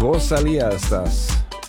Rosalia ist das.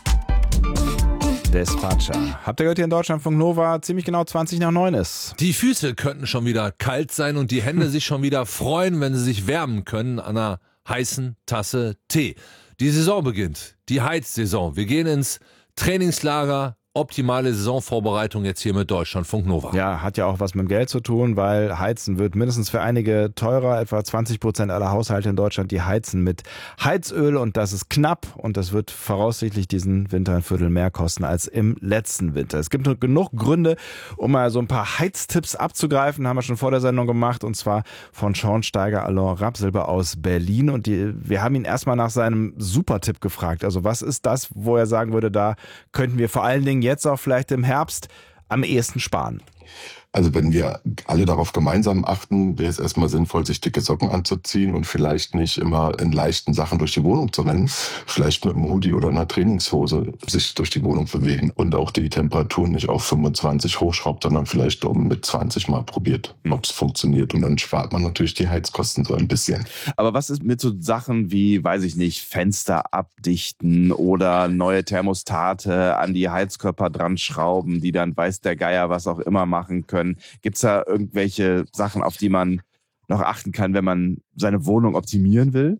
Despacha. Habt ihr gehört, hier in Deutschlandfunk Nova ziemlich genau 20 nach 9 ist. Die Füße könnten schon wieder kalt sein und die Hände sich schon wieder freuen, wenn sie sich wärmen können an einer heißen Tasse Tee. Die Saison beginnt, die Heizsaison. Wir gehen ins Trainingslager. Optimale Saisonvorbereitung jetzt hier mit Deutschlandfunk Nova. Ja, hat ja auch was mit dem Geld zu tun, weil Heizen wird mindestens für einige teurer. Etwa 20% aller Haushalte in Deutschland, die heizen mit Heizöl und das ist knapp und das wird voraussichtlich diesen Winter ein Viertel mehr kosten als im letzten Winter. Es gibt genug Gründe, um mal so ein paar Heiztipps abzugreifen, haben wir schon vor der Sendung gemacht und zwar von Schornsteiger Alain Rapsilber aus Berlin und wir haben ihn erstmal nach seinem Supertipp gefragt. Also was ist das, wo er sagen würde, da könnten wir vor allen Dingen jetzt auch vielleicht im Herbst am ehesten sparen? Also wenn wir alle darauf gemeinsam achten, wäre es erstmal sinnvoll, sich dicke Socken anzuziehen und vielleicht nicht immer in leichten Sachen durch die Wohnung zu rennen. Vielleicht mit einem Hoodie oder einer Trainingshose sich durch die Wohnung bewegen und auch die Temperatur nicht auf 25 hochschraubt, sondern vielleicht mit 20 mal probiert, ob es funktioniert. Und dann spart man natürlich die Heizkosten so ein bisschen. Aber was ist mit so Sachen wie, weiß ich nicht, Fenster abdichten oder neue Thermostate an die Heizkörper dran schrauben, die dann weiß der Geier was auch immer machen können? Gibt es da irgendwelche Sachen, auf die man noch achten kann, wenn man seine Wohnung optimieren will?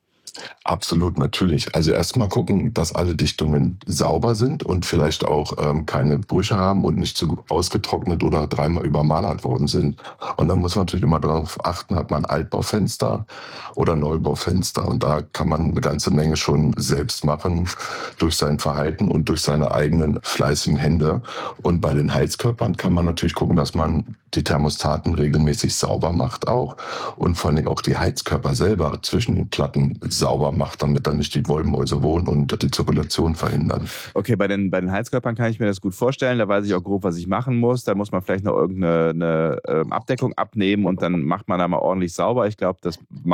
Absolut, natürlich. Also erstmal gucken, dass alle Dichtungen sauber sind und vielleicht auch keine Brüche haben und nicht zu ausgetrocknet oder dreimal übermalert worden sind. Und dann muss man natürlich immer darauf achten, hat man Altbaufenster oder Neubaufenster. Und da kann man eine ganze Menge schon selbst machen durch sein Verhalten und durch seine eigenen fleißigen Hände. Und bei den Heizkörpern kann man natürlich gucken, dass man die Thermostaten regelmäßig sauber macht auch. Und vor allem auch die Heizkörper selber zwischen den Platten sauber macht, damit dann nicht die Wollmäuse wohnen und die Zirkulation verhindern. Okay, bei den Heizkörpern kann ich mir das gut vorstellen. Da weiß ich auch grob, was ich machen muss. Da muss man vielleicht noch irgendeine Abdeckung abnehmen und dann macht man da mal ordentlich sauber. Ich glaube,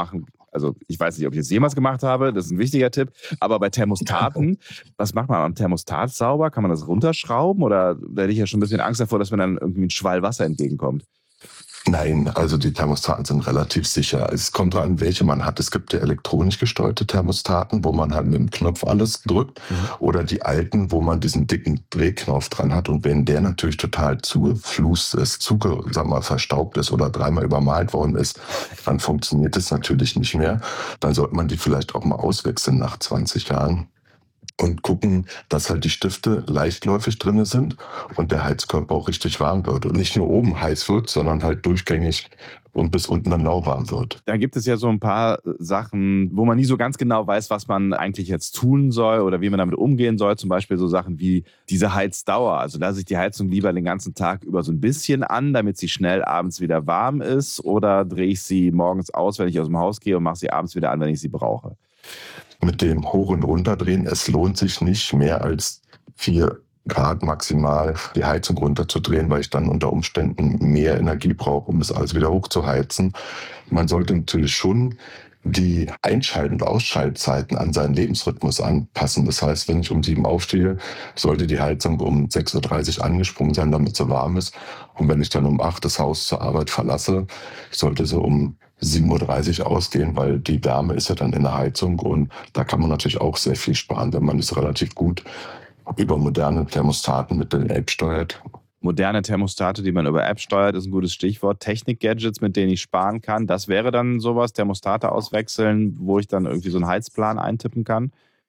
also ich weiß nicht, ob ich das jemals gemacht habe. Das ist ein wichtiger Tipp. Aber bei Thermostaten, was macht man am Thermostat sauber? Kann man das runterschrauben? Oder da hätte ich ja schon ein bisschen Angst davor, dass mir dann irgendwie ein Schwall Wasser entgegenkommt. Nein, also die Thermostaten sind relativ sicher. Es kommt dran, welche man hat. Es gibt ja elektronisch gesteuerte Thermostaten, wo man halt mit dem Knopf alles drückt. Oder die alten, wo man diesen dicken Drehknopf dran hat. Und wenn der natürlich total zugeflust ist, verstaubt ist oder dreimal übermalt worden ist, dann funktioniert es natürlich nicht mehr. Dann sollte man die vielleicht auch mal auswechseln nach 20 Jahren. Und gucken, dass halt die Stifte leichtläufig drin sind und der Heizkörper auch richtig warm wird. Und nicht nur oben heiß wird, sondern halt durchgängig und bis unten dann lauwarm wird. Da gibt es ja so ein paar Sachen, wo man nie so ganz genau weiß, was man eigentlich jetzt tun soll oder wie man damit umgehen soll. Zum Beispiel so Sachen wie diese Heizdauer. Also lasse ich die Heizung lieber den ganzen Tag über so ein bisschen an, damit sie schnell abends wieder warm ist, oder drehe ich sie morgens aus, wenn ich aus dem Haus gehe und mache sie abends wieder an, wenn ich sie brauche? Mit dem Hoch- und Runterdrehen, es lohnt sich nicht mehr als 4 Grad maximal die Heizung runterzudrehen, weil ich dann unter Umständen mehr Energie brauche, um das alles wieder hochzuheizen. Man sollte natürlich schon die Einschalt- und Ausschaltzeiten an seinen Lebensrhythmus anpassen. Das heißt, wenn ich um 7 aufstehe, sollte die Heizung um 6:30 Uhr angesprungen sein, damit sie warm ist. Und wenn ich dann um 8 das Haus zur Arbeit verlasse, sollte sie um 7:30 Uhr ausgehen, weil die Wärme ist ja dann in der Heizung und da kann man natürlich auch sehr viel sparen, wenn man es relativ gut über moderne Thermostaten mit der App steuert. Moderne Thermostate, die man über App steuert, ist ein gutes Stichwort. Technik-Gadgets, mit denen ich sparen kann, das wäre dann sowas, Thermostate auswechseln, wo ich dann irgendwie so einen Heizplan eintippen kann?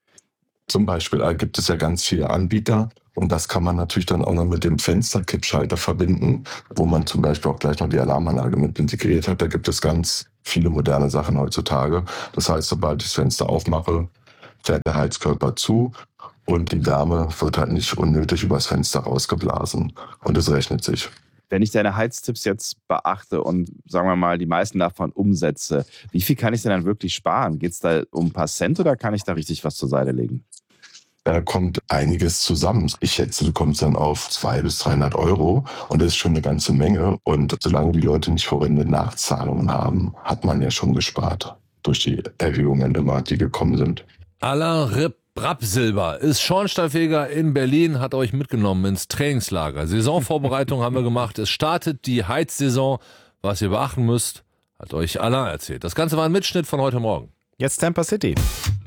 Zum Beispiel gibt es ja ganz viele Anbieter und das kann man natürlich dann auch noch mit dem Fensterkippschalter verbinden, wo man zum Beispiel auch gleich noch die Alarmanlage mit integriert hat. Da gibt es ganz viele moderne Sachen heutzutage. Das heißt, sobald ich das Fenster aufmache, fährt der Heizkörper zu und die Wärme wird halt nicht unnötig übers Fenster rausgeblasen und es rechnet sich. Wenn ich deine Heiztipps jetzt beachte und, sagen wir mal, die meisten davon umsetze, wie viel kann ich denn dann wirklich sparen? Geht es da um ein paar Cent oder kann ich da richtig was zur Seite legen? Da kommt einiges zusammen. Ich schätze, du kommst dann auf 200 bis 300 Euro und das ist schon eine ganze Menge. Und solange die Leute nicht horrende Nachzahlungen haben, hat man ja schon gespart durch die Erhöhungen immer, die gekommen sind. Alain Rapsilber ist Schornsteinfeger in Berlin, hat euch mitgenommen ins Trainingslager. Saisonvorbereitung haben wir gemacht. Es startet die Heizsaison. Was ihr beachten müsst, hat euch Alain erzählt. Das Ganze war ein Mitschnitt von heute Morgen. Jetzt Tampa City.